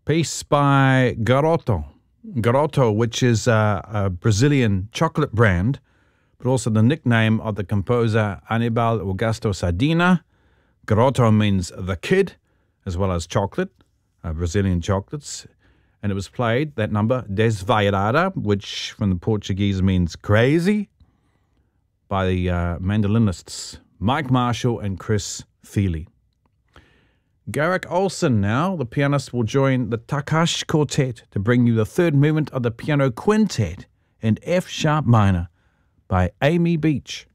piece by Garoto. Garoto, which is a Brazilian chocolate brand, but also the nickname of the composer Anibal Augusto Sardina. Garoto means the kid, as well as chocolate, Brazilian chocolates. And it was played, that number, Desvairada, which from the Portuguese means crazy, by the mandolinists Mike Marshall and Chris Feely. Garrick Olson now, the pianist, will join the Takash Quartet to bring you the third movement of the piano quintet in F sharp minor by Amy Beach.